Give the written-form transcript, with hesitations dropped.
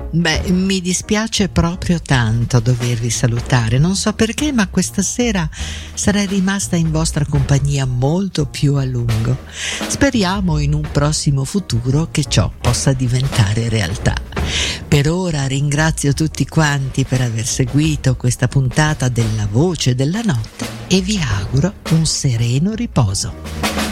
Beh, mi dispiace proprio tanto dovervi salutare, non so perché, ma questa sera sarei rimasta in vostra compagnia molto più a lungo. Speriamo in un prossimo futuro che ciò possa diventare realtà. Per ora ringrazio tutti quanti per aver seguito questa puntata della Voce della Notte e vi auguro un sereno riposo.